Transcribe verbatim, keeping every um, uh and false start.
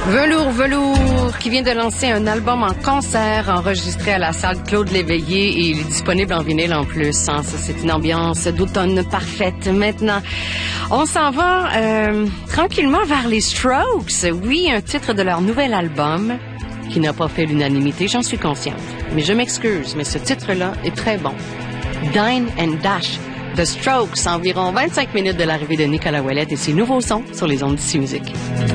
Velours, Velours, qui vient de lancer un album en concert enregistré à la salle Claude Léveillé et il est disponible en vinyle en plus. Hein. Ça, c'est une ambiance d'automne parfaite. Maintenant, on s'en va euh, tranquillement vers les Strokes. Oui, un titre de leur nouvel album qui n'a pas fait l'unanimité, j'en suis consciente. Mais je m'excuse, mais ce titre-là est très bon. Dine and Dash. The Strokes, environ vingt-cinq minutes de l'arrivée de Nicolas Ouellet et ses nouveaux sons sur les ondes d'Ici Musique.